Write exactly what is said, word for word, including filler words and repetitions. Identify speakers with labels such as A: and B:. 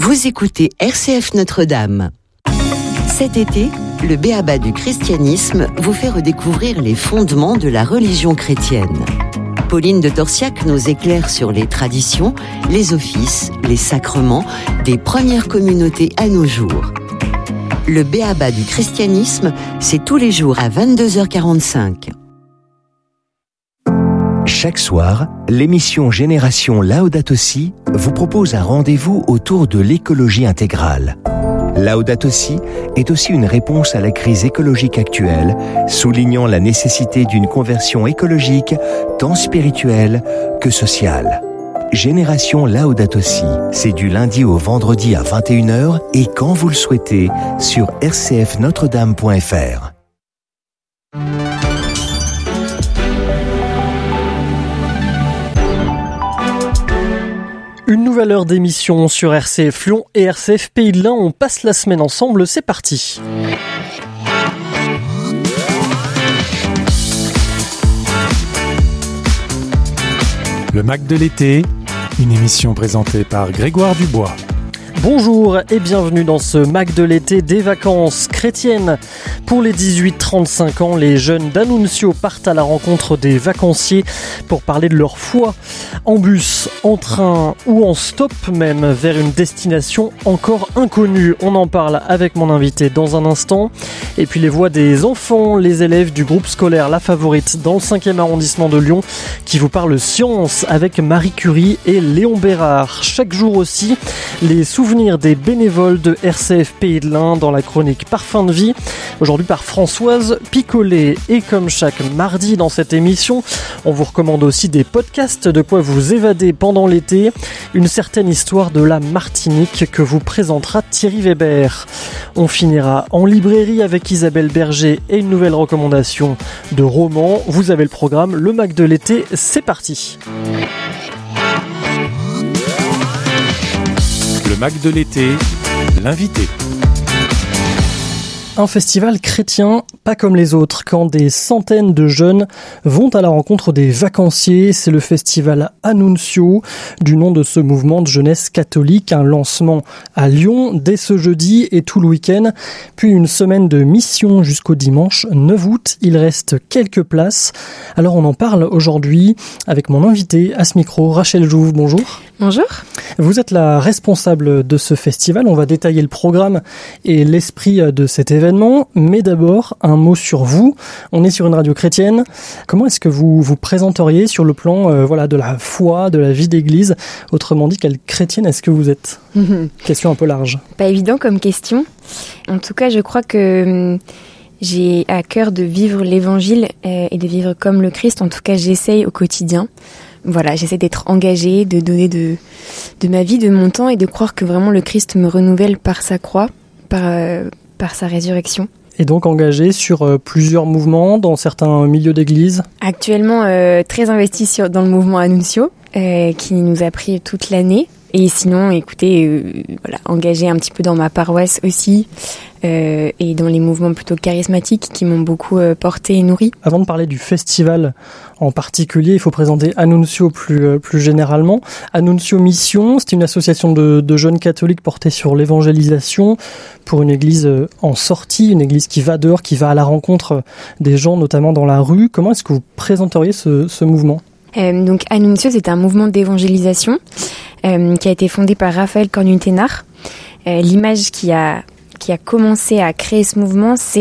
A: Vous écoutez R C F Notre-Dame. Cet été, le B A B A du christianisme vous fait redécouvrir les fondements de la religion chrétienne. Pauline de Torsiac nous éclaire sur les traditions, les offices, les sacrements des premières communautés à nos jours. Le B A B A du christianisme, c'est tous les jours à vingt-deux heures quarante-cinq.
B: Chaque soir, l'émission Génération Laudato Si vous propose un rendez-vous autour de l'écologie intégrale. Laudato Si est aussi une réponse à la crise écologique actuelle, soulignant la nécessité d'une conversion écologique tant spirituelle que sociale. Génération Laudato Si, c'est du lundi au vendredi à vingt et une heures et quand vous le souhaitez sur r c f notre dame point f r.
C: Une nouvelle heure d'émission sur R C F Lyon et R C F Pays de l'Ain. On passe la semaine ensemble, c'est parti.
D: Le Mac de l'été, une émission présentée par Grégoire Dubois.
C: Bonjour et bienvenue dans ce Mac de l'été des vacances chrétiennes. Pour les dix-huit trente-cinq ans, les jeunes d'Annunzio partent à la rencontre des vacanciers pour parler de leur foi. En bus, en train ou en stop même vers une destination encore inconnue. On en parle avec mon invité dans un instant. Et puis les voix des enfants, les élèves du groupe scolaire La Favorite dans le cinquième arrondissement de Lyon qui vous parlent science avec Marie Curie et Léon Bérard. Chaque jour aussi, les souvenirs des bénévoles de R C F Pays de l'Ain dans la chronique Parfum de vie, aujourd'hui par Françoise Picolet. Et comme chaque mardi dans cette émission, on vous recommande aussi des podcasts de quoi vous évader pendant l'été, une certaine histoire de la Martinique que vous présentera Thierry Weber. On finira en librairie avec Isabelle Berger et une nouvelle recommandation de roman. Vous avez le programme, le Mac de l'été, c'est parti.
D: Le Mac de l'été, l'invité.
C: Un festival chrétien pas comme les autres, quand des centaines de jeunes vont à la rencontre des vacanciers. C'est le festival Annunzio, du nom de ce mouvement de jeunesse catholique. Un lancement à Lyon dès ce jeudi et tout le week-end. Puis une semaine de mission jusqu'au dimanche neuf août. Il reste quelques places. Alors on en parle aujourd'hui avec mon invité à ce micro, Rachel Jouve. Bonjour.
E: Bonjour.
C: Vous êtes la responsable de ce festival. On va détailler le programme et l'esprit de cet événement. Mais d'abord, un mot sur vous. On est sur une radio chrétienne. Comment est-ce que vous vous présenteriez sur le plan euh, voilà, de la foi, de la vie d'église? Autrement dit, quelle chrétienne est-ce que vous êtes? Mmh. Question un peu large.
E: Pas évident comme question. En tout cas, je crois que hum, j'ai à cœur de vivre l'évangile euh, et de vivre comme le Christ. En tout cas, j'essaye au quotidien. Voilà, j'essaie d'être engagée, de donner de, de ma vie, de mon temps et de croire que vraiment le Christ me renouvelle par sa croix, par, euh, par sa résurrection.
C: Et donc engagée sur euh, plusieurs mouvements dans certains milieux d'église? Actuellement,
E: euh, très investie sur, dans le mouvement Annunzio, euh, qui nous a pris toute l'année. Et sinon, écoutez, euh, voilà, engagée un petit peu dans ma paroisse aussi, euh, et dans les mouvements plutôt charismatiques qui m'ont beaucoup euh, porté et nourri.
C: Avant de parler du festival en particulier, il faut présenter Annunzio plus, euh, plus généralement. Annunzio Mission, c'est une association de, de jeunes catholiques portée sur l'évangélisation pour une église en sortie, une église qui va dehors, qui va à la rencontre des gens, notamment dans la rue. Comment est-ce que vous présenteriez ce, ce mouvement ?
E: euh, Donc Annunzio, c'est un mouvement d'évangélisation euh, qui a été fondé par Raphaël Cornu-Thénard. Euh, l'image qui a, qui a commencé à créer ce mouvement, c'est